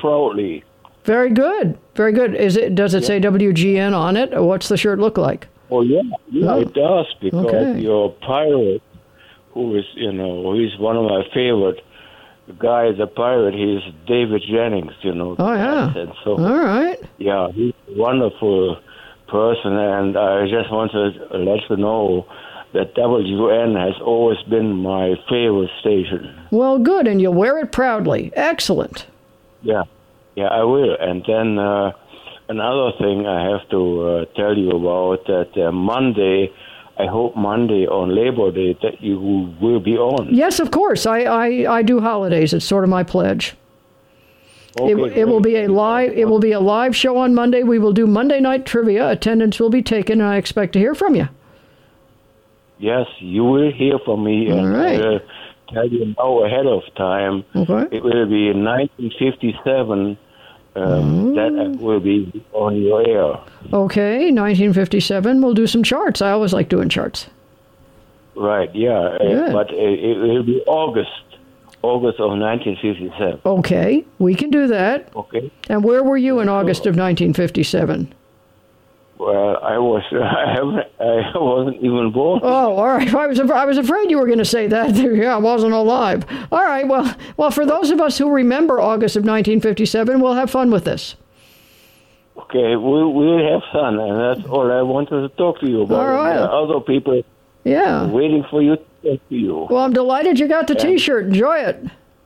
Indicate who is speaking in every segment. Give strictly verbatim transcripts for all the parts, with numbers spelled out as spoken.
Speaker 1: proudly.
Speaker 2: Very good. Very good. Is it? Does it
Speaker 1: Yeah.
Speaker 2: say W G N on it? Or what's the shirt look like?
Speaker 1: Oh, yeah. Yeah,
Speaker 2: Oh.
Speaker 1: it does, because
Speaker 2: Okay.
Speaker 1: your pirate, who is, you know, he's one of my favorite guys, the pirate, he's David Jennings, you know.
Speaker 2: Oh, yeah.
Speaker 1: And so,
Speaker 2: All right.
Speaker 1: yeah, he's a wonderful person, and I just want to let you know that W N has always been my favorite station.
Speaker 2: Well, good. And you'll wear it proudly. Excellent.
Speaker 1: Yeah, yeah, I will. And then uh, another thing I have to uh, tell you about, that uh, Monday, I hope Monday on Labor Day that you will be on.
Speaker 2: Yes, of course. I, I, I do holidays. It's sort of my pledge.
Speaker 1: Okay,
Speaker 2: it, it will be a live. It will be a live show on Monday. We will do Monday night trivia. Attendance will be taken, and I expect to hear from you.
Speaker 1: Yes, you will hear from me,
Speaker 2: All
Speaker 1: and
Speaker 2: right.
Speaker 1: I will tell you now ahead of time.
Speaker 2: Okay.
Speaker 1: It will be in nineteen fifty-seven um, that I will be on your air.
Speaker 2: Okay, nineteen fifty-seven. We'll do some charts. I always like doing charts.
Speaker 1: Right, yeah, uh,
Speaker 2: Good.
Speaker 1: but it, it will be August, August of nineteen fifty-seven.
Speaker 2: Okay, we can do that.
Speaker 1: Okay.
Speaker 2: And where were you in August of nineteen fifty-seven?
Speaker 1: Well, I was I haven't I wasn't even born.
Speaker 2: Oh, all right. I was I was afraid you were going to say that. Yeah, I wasn't alive. All right. Well, well, for those of us who remember August of nineteen fifty-seven, we'll have fun with this.
Speaker 1: Okay, we'll, we'll have fun, and that's all I wanted to talk to you about.
Speaker 2: All right.
Speaker 1: And there are other people
Speaker 2: Yeah.
Speaker 1: waiting for you to talk to you.
Speaker 2: Well, I'm delighted you got the
Speaker 1: Yeah.
Speaker 2: T-shirt. Enjoy it.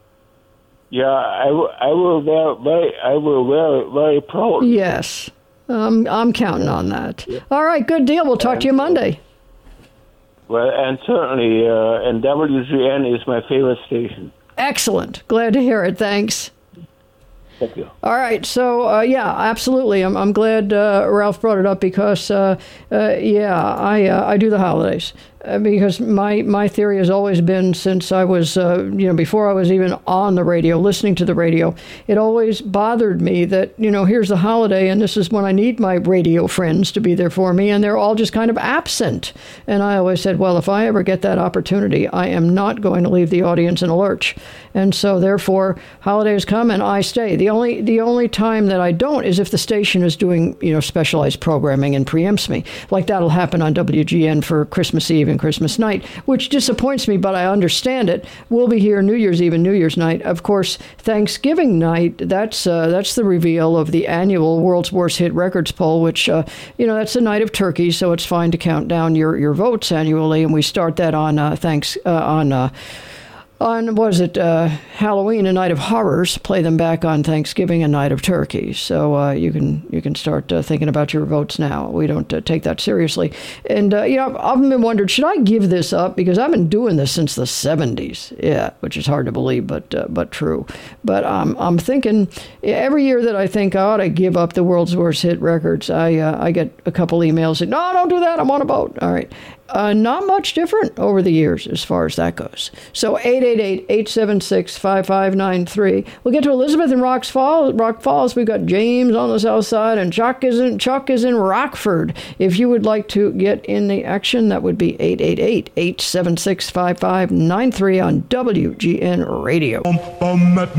Speaker 1: Yeah, I, w- I will wear very I will wear it very proudly.
Speaker 2: Yes. Um, I'm counting on that. All right. Good deal. We'll talk to you Monday.
Speaker 1: Well, and certainly, uh, and W G N is my favorite station.
Speaker 2: Excellent. Glad to hear it. Thanks.
Speaker 1: Thank you.
Speaker 2: All right, so uh, yeah, absolutely. I'm I'm glad uh, Ralph brought it up because uh, uh, yeah, I uh, I do the holidays uh, because my my theory has always been since I was uh, you know before I was even on the radio, listening to the radio, it always bothered me that you know here's the holiday and this is when I need my radio friends to be there for me, and they're all just kind of absent. And I always said, well, if I ever get that opportunity, I am not going to leave the audience in a lurch. And so therefore, holidays come and I stay. The only the only time that I don't is if the station is doing, you know, specialized programming and preempts me. Like that'll happen on W G N for Christmas Eve and Christmas night, which disappoints me, but I understand it. We'll be here New Year's Eve and New Year's night. Of course, Thanksgiving night, that's uh, that's the reveal of the annual World's Worst Hit Records poll, which, uh, you know, that's the night of turkey, so it's fine to count down your, your votes annually, and we start that on uh, thanks uh, on uh, on, what is it, uh, Halloween, A Night of Horrors, play them back on Thanksgiving, A Night of Turkey. So uh, you can you can start uh, thinking about your votes now. We don't uh, take that seriously. And, uh, you know, I've, I've been wondering, should I give this up? Because I've been doing this since the seventies. Yeah, which is hard to believe, but uh, but true. But um, I'm thinking, every year that I think I ought to give up the World's Worst Hit Records, I, uh, I get a couple emails saying, no, don't do that, I'm on a boat. All right. Uh, not much different over the years as far as that goes. So eight eight eight, eight seven six, five five nine three. We'll get to Elizabeth in Rock Falls. Rock Falls. We've got James on the south side, and Chuck is in Chuck is in Rockford. If you would like to get in the action, that would be eight eight eight, eight seven six, five five nine three on W G N Radio.